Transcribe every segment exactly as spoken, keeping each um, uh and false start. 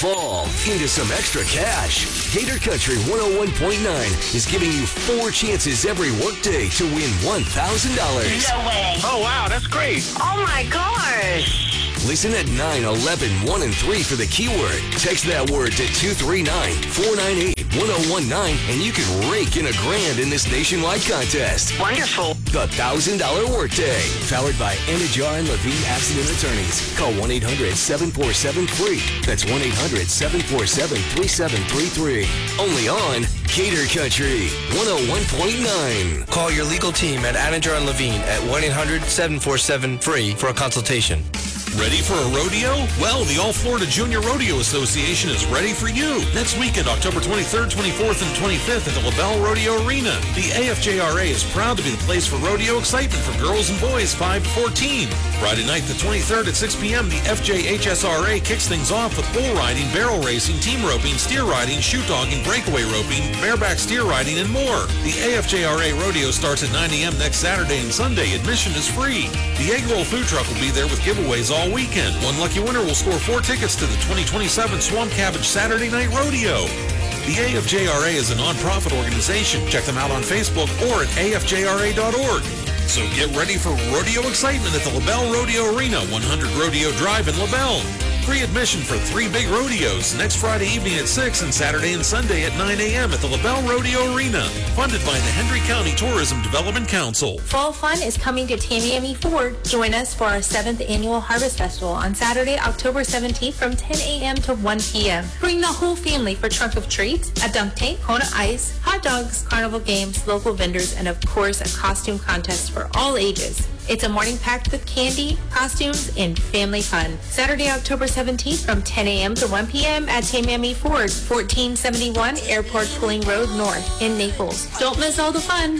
fall into some extra cash. Gator Country one oh one point nine is giving you four chances every workday to win one thousand dollars. No way. Oh, wow, that's great. Oh, my gosh. Listen at nine eleven one and three for the keyword. Text that word to two three nine, four nine eight, one oh one nine and you can rake in a grand in this nationwide contest. Wonderful. The one thousand dollars Workday. Powered by Anajar and Levine Accident Attorneys. Call one eight hundred seven four seven free. That's one eight hundred seven four seven three seven three three. Only on Gator Country one oh one point nine. Call your legal team at Anajar and Levine at one eight hundred seven four seven free for a consultation. Ready for a rodeo? Well, the All Florida Junior Rodeo Association is ready for you. Next weekend, October twenty-third, twenty-fourth, and twenty-fifth at the LaBelle Rodeo Arena. The A F J R A is proud to be the place for rodeo excitement for girls and boys five to fourteen. Friday night, the twenty-third at six p.m., the F J H S R A kicks things off with bull riding, barrel racing, team roping, steer riding, shoot dogging, breakaway roping, bareback steer riding, and more. The A F J R A Rodeo starts at nine a.m. next Saturday and Sunday. Admission is free. The Egg Roll food truck will be there with giveaways all weekend. One lucky winner will score four tickets to the twenty twenty-seven Swamp Cabbage Saturday Night Rodeo. The A F J R A is a nonprofit organization. Check them out on Facebook or at A F J R A dot org. So get ready for rodeo excitement at the LaBelle Rodeo Arena, one hundred Rodeo Drive in LaBelle. Free admission for three big rodeos next Friday evening at six and Saturday and Sunday at nine a.m. at the LaBelle Rodeo Arena. Funded by the Hendry County Tourism Development Council. Fall fun is coming to Tamiami Ford. Join us for our seventh Annual Harvest Festival on Saturday, October seventeenth from ten a.m. to one p.m. Bring the whole family for trunk of treats, a dunk tank, Kona Ice, hot dogs, carnival games, local vendors, and of course a costume contest for all ages. It's a morning packed with candy, costumes, and family fun. Saturday, October seventeenth from ten a.m. to one p.m. at Tamiami Ford, fourteen seventy-one Airport Pulling Road North in Naples. Don't miss all the fun.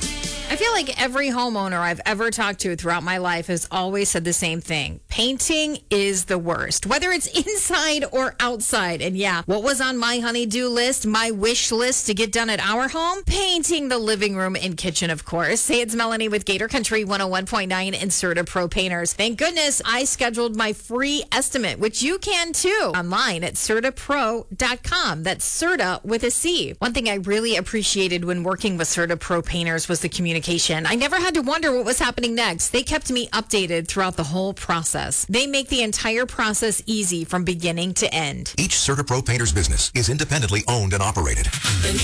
I feel like every homeowner I've ever talked to throughout my life has always said the same thing. Painting is the worst, whether it's inside or outside. And yeah, what was on my honey-do list, my wish list to get done at our home? Painting the living room and kitchen, of course. Hey, it's Melanie with Gator Country one oh one point nine and Serta Pro Painters. Thank goodness I scheduled my free estimate, which you can too, online at serta pro dot com. That's Serta with a C. One thing I really appreciated when working with Serta Pro Painters was the communication. I never had to wonder what was happening next. They kept me updated throughout the whole process. They make the entire process easy from beginning to end. Each Serta Pro Painters business is independently owned and operated.